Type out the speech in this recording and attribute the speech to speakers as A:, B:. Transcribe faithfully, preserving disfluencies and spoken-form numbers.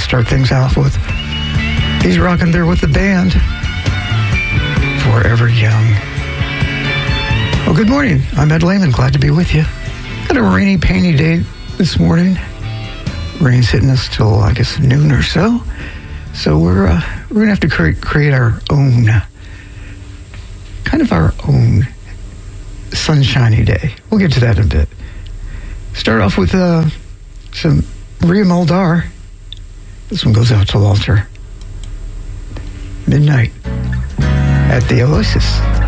A: start things off with. He's rocking there with the band. Forever Young. Well, good morning. I'm Ed Lehman. Glad to be with you. Got a rainy, painy day this morning. Rain's hitting us till, I guess, noon or so. So we're uh, we're going to have to create, create our own, kind of our own sunshiny day. We'll get to that in a bit. Start off with uh, some Ria Muldaur. This one goes out to Walter. Midnight at the Oasis.